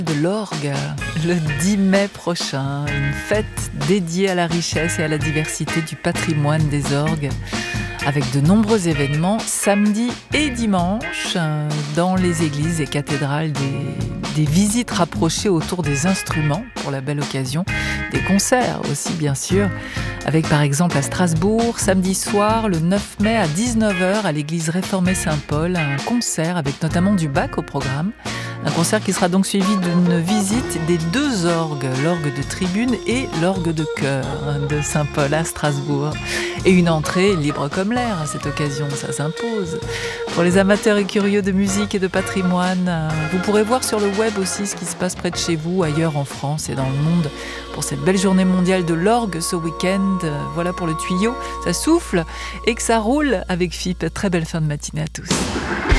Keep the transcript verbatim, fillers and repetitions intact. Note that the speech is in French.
de l'orgue le dix mai prochain, une fête dédiée à la richesse et à la diversité du patrimoine des orgues, avec de nombreux événements samedi et dimanche dans les églises et cathédrales, des, des visites rapprochées autour des instruments pour la belle occasion, des concerts aussi bien sûr, avec par exemple à Strasbourg, samedi soir, le neuf mai à dix-neuf heures à l'église réformée Saint-Paul, un concert avec notamment du Bach au programme. Un concert qui sera donc suivi d'une visite des deux orgues, l'orgue de tribune et l'orgue de chœur de Saint-Paul à Strasbourg. Et une entrée libre comme l'air à cette occasion, ça s'impose. Pour les amateurs et curieux de musique et de patrimoine, vous pourrez voir sur le web aussi ce qui se passe près de chez vous, ailleurs en France et dans le monde, pour cette belle journée mondiale de l'orgue ce week-end. Voilà pour le tuyau, ça souffle et que ça roule avec F I P. Très belle fin de matinée à tous.